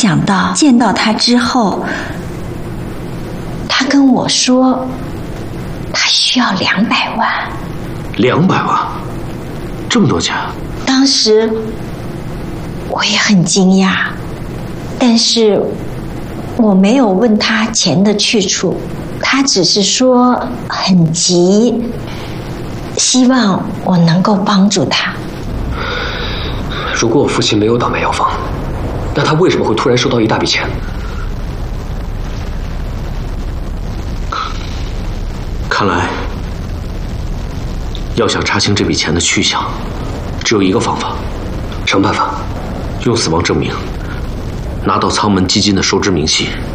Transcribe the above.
想到见到他之后，他跟我说，他需要200万。 200万？这么多钱？ 当时我也很惊讶，但是我没有问他钱的去处，他只是说很急，希望我能够帮助他。 如果我父亲没有倒卖药房，那他为什么会突然收到一大笔钱？ 看来，要想查清这笔钱的去向，只有一个方法。 什么办法？ 用死亡证明，拿到仓门基金的收支明细。